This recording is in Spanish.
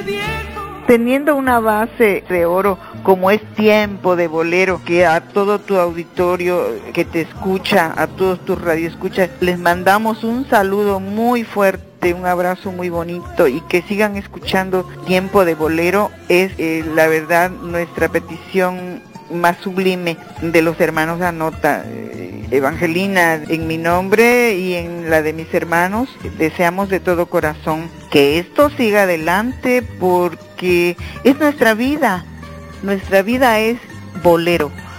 Teniendo una base de oro como es Tiempo de Bolero, que a todo tu auditorio que te escucha, a todos tus radioescuchas, les mandamos un saludo muy fuerte, un abrazo muy bonito y que sigan escuchando Tiempo de Bolero. Es la verdad nuestra petición más sublime de los hermanos Anota. Evangelina, en mi nombre y en la de mis hermanos, deseamos de todo corazón que esto siga adelante porque es nuestra vida es bolero.